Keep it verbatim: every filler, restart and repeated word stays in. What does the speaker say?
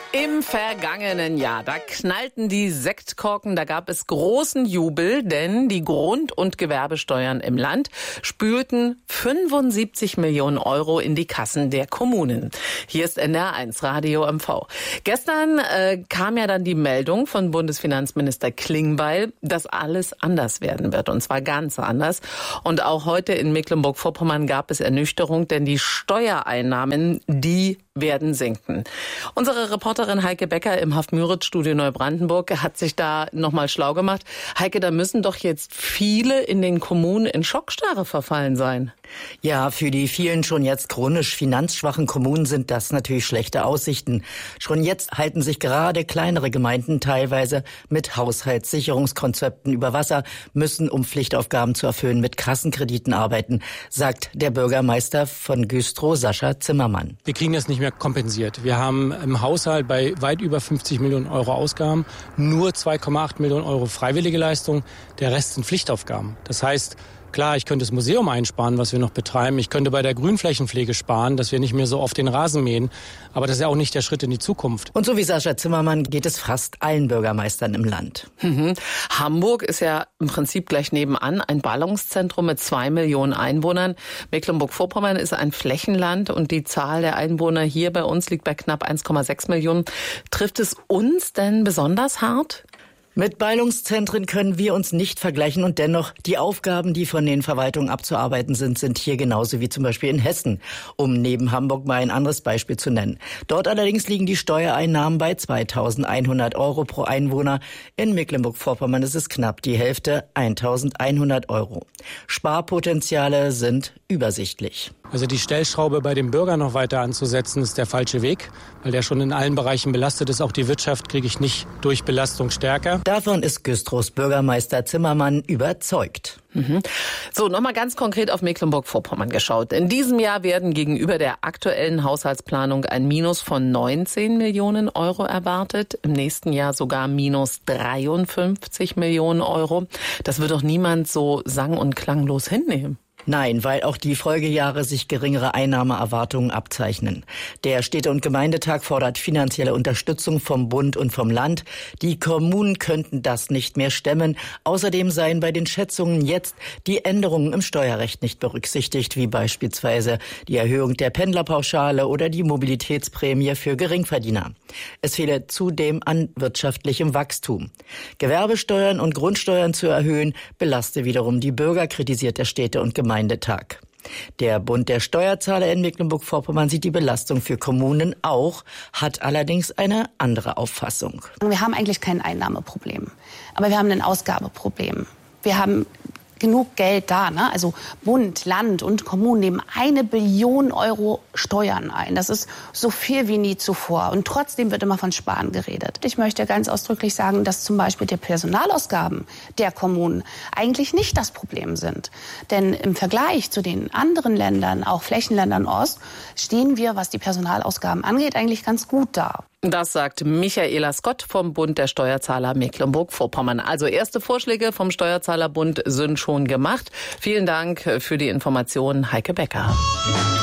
Im vergangenen Jahr, da knallten die Sektkorken, da gab es großen Jubel, denn die Grund- und Gewerbesteuern im Land spülten fünfundsiebzig Millionen Euro in die Kassen der Kommunen. Hier ist N D R eins Radio M V. Gestern äh, kam ja dann die Meldung von Bundesfinanzminister Klingbeil, dass alles anders werden wird, und zwar ganz anders. Und auch heute in Mecklenburg-Vorpommern gab es Ernüchterung, denn die Steuereinnahmen, die werden sinken. Unsere Reporterin Heike Becker im Haff-Müritz-Studio Neubrandenburg hat sich da nochmal schlau gemacht. Heike, da müssen doch jetzt viele in den Kommunen in Schockstarre verfallen sein. Ja, für die vielen schon jetzt chronisch finanzschwachen Kommunen sind das natürlich schlechte Aussichten. Schon jetzt halten sich gerade kleinere Gemeinden teilweise mit Haushaltssicherungskonzepten über Wasser, müssen, um Pflichtaufgaben zu erfüllen, mit Kassenkrediten arbeiten, sagt der Bürgermeister von Güstrow, Sascha Zimmermann. Wir kriegen das nicht mehr kompensiert. Wir haben im Haushalt bei weit über fünfzig Millionen Euro Ausgaben nur zwei Komma acht Millionen Euro freiwillige Leistung. Der Rest sind Pflichtaufgaben. Das heißt, klar, ich könnte das Museum einsparen, was wir noch betreiben. Ich könnte bei der Grünflächenpflege sparen, dass wir nicht mehr so oft den Rasen mähen. Aber das ist ja auch nicht der Schritt in die Zukunft. Und so wie Sascha Zimmermann geht es fast allen Bürgermeistern im Land. Mhm. Hamburg ist ja im Prinzip gleich nebenan, ein Ballungszentrum mit zwei Millionen Einwohnern. Mecklenburg-Vorpommern ist ein Flächenland und die Zahl der Einwohner hier bei uns liegt bei knapp eins Komma sechs Millionen. Trifft es uns denn besonders hart? Mit Ballungszentren können wir uns nicht vergleichen und dennoch, die Aufgaben, die von den Verwaltungen abzuarbeiten sind, sind hier genauso wie zum Beispiel in Hessen, um neben Hamburg mal ein anderes Beispiel zu nennen. Dort allerdings liegen die Steuereinnahmen bei zweitausendeinhundert Euro pro Einwohner. In Mecklenburg-Vorpommern ist es knapp die Hälfte, eintausendeinhundert Euro. Sparpotenziale sind übersichtlich. Also die Stellschraube bei den Bürgern noch weiter anzusetzen, ist der falsche Weg, weil der schon in allen Bereichen belastet ist. Auch die Wirtschaft kriege ich nicht durch Belastung stärker. Davon ist Güstrows Bürgermeister Zimmermann überzeugt. Mhm. So, nochmal ganz konkret auf Mecklenburg-Vorpommern geschaut. In diesem Jahr werden gegenüber der aktuellen Haushaltsplanung ein Minus von neunzehn Millionen Euro erwartet. Im nächsten Jahr sogar minus dreiundfünfzig Millionen Euro. Das wird doch niemand so sang- und klanglos hinnehmen. Nein, weil auch die Folgejahre sich geringere Einnahmeerwartungen abzeichnen. Der Städte- und Gemeindetag fordert finanzielle Unterstützung vom Bund und vom Land. Die Kommunen könnten das nicht mehr stemmen. Außerdem seien bei den Schätzungen jetzt die Änderungen im Steuerrecht nicht berücksichtigt, wie beispielsweise die Erhöhung der Pendlerpauschale oder die Mobilitätsprämie für Geringverdiener. Es fehle zudem an wirtschaftlichem Wachstum. Gewerbesteuern und Grundsteuern zu erhöhen, belaste wiederum die Bürger, kritisiert der Städte- und Gemeindetag. Der Bund der Steuerzahler in Mecklenburg-Vorpommern sieht die Belastung für Kommunen auch, hat allerdings eine andere Auffassung. Wir haben eigentlich kein Einnahmeproblem, aber wir haben ein Ausgabeproblem. Wir haben genug Geld da, ne? Also Bund, Land und Kommunen nehmen eine Billion Euro Steuern ein. Das ist so viel wie nie zuvor. Und trotzdem wird immer von Sparen geredet. Ich möchte ganz ausdrücklich sagen, dass zum Beispiel die Personalausgaben der Kommunen eigentlich nicht das Problem sind. Denn im Vergleich zu den anderen Ländern, auch Flächenländern Ost, stehen wir, was die Personalausgaben angeht, eigentlich ganz gut da. Das sagt Michaela Scott vom Bund der Steuerzahler Mecklenburg-Vorpommern. Also erste Vorschläge vom Steuerzahlerbund sind schon gemacht. Vielen Dank für die Informationen, Heike Becker.